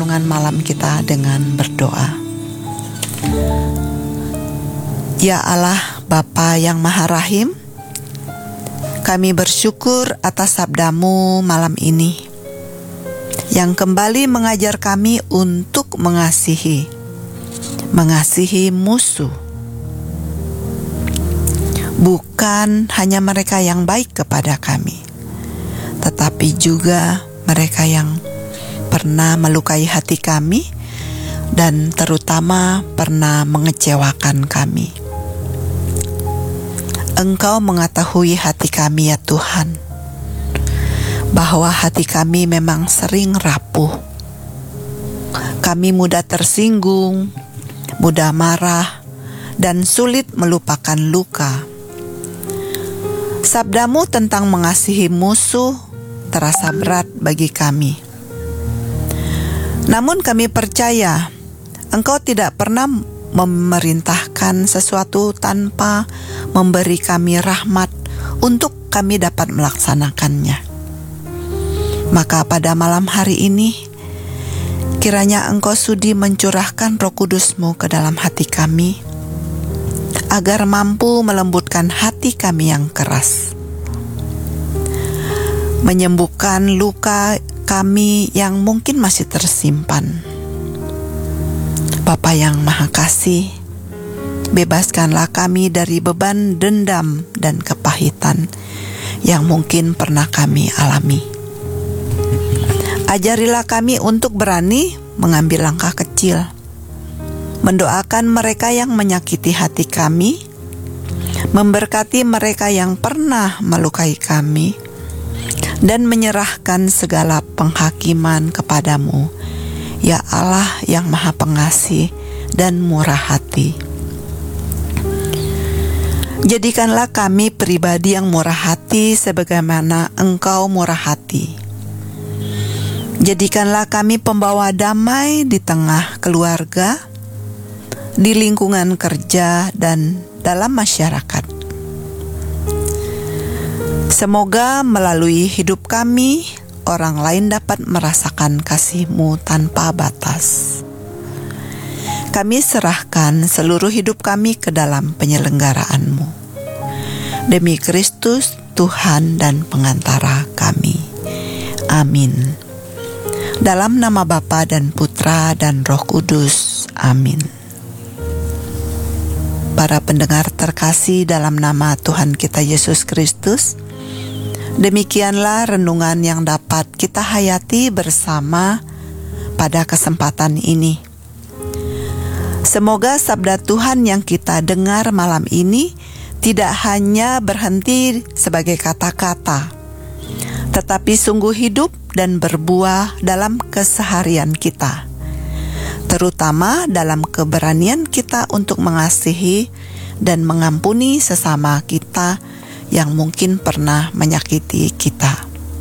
renungan malam kita dengan berdoa. Ya Allah, Bapa yang Maha Rahim, kami bersyukur atas sabda-Mu malam ini yang kembali mengajar kami untuk mengasihi musuh. Bukan hanya mereka yang baik kepada kami, tetapi juga mereka yang pernah melukai hati kami dan terutama pernah mengecewakan kami. Engkau mengetahui hati kami ya Tuhan, bahwa hati kami memang sering rapuh. Kami mudah tersinggung, mudah marah, dan sulit melupakan luka. Sabda-Mu tentang mengasihi musuh terasa berat bagi kami. Namun kami percaya Engkau tidak pernah memerintahkan sesuatu tanpa memberi kami rahmat untuk kami dapat melaksanakannya. Maka pada malam hari ini, kiranya Engkau sudi mencurahkan Roh Kudus-Mu ke dalam hati kami, agar mampu melembutkan hati kami yang keras, menyembuhkan luka kami yang mungkin masih tersimpan. Bapa yang Maha Kasih, bebaskanlah kami dari beban dendam dan kepahitan yang mungkin pernah kami alami. Ajarilah kami untuk berani mengambil langkah kecil, mendoakan mereka yang menyakiti hati kami, memberkati mereka yang pernah melukai kami, dan menyerahkan segala penghakiman kepadamu, ya Allah yang Maha Pengasih dan murah hati. Jadikanlah kami pribadi yang murah hati sebagaimana Engkau murah hati. Jadikanlah kami pembawa damai di tengah keluarga, di lingkungan kerja, dan dalam masyarakat. Semoga melalui hidup kami, orang lain dapat merasakan kasih-Mu tanpa batas. Kami serahkan seluruh hidup kami ke dalam penyelenggaraan-Mu. Demi Kristus, Tuhan dan pengantara kami. Amin. Dalam nama Bapa dan Putra dan Roh Kudus. Amin. Para pendengar terkasih dalam nama Tuhan kita Yesus Kristus, demikianlah renungan yang dapat kita hayati bersama pada kesempatan ini. Semoga sabda Tuhan yang kita dengar malam ini tidak hanya berhenti sebagai kata-kata, tetapi sungguh hidup dan berbuah dalam keseharian kita, terutama dalam keberanian kita untuk mengasihi dan mengampuni sesama kita yang mungkin pernah menyakiti kita.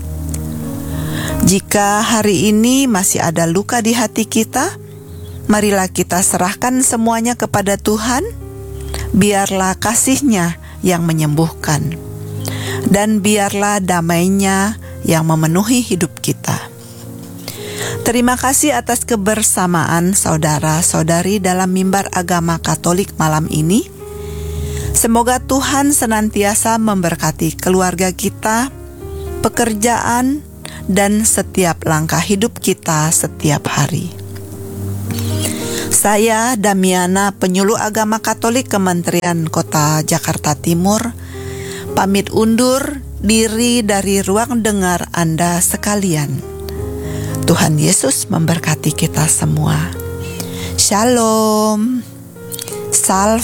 Jika hari ini masih ada luka di hati kita, marilah kita serahkan semuanya kepada Tuhan. Biarlah kasih-Nya yang menyembuhkan, dan biarlah damai-Nya yang memenuhi hidup kita. Terima kasih atas kebersamaan saudara-saudari dalam mimbar agama Katolik malam ini. Semoga Tuhan senantiasa memberkati keluarga kita, pekerjaan, dan setiap langkah hidup kita setiap hari. Saya Damiana, penyuluh agama Katolik Kementerian Kota Jakarta Timur, pamit undur diri dari ruang dengar Anda sekalian. Tuhan Yesus memberkati kita semua. Shalom. Salve.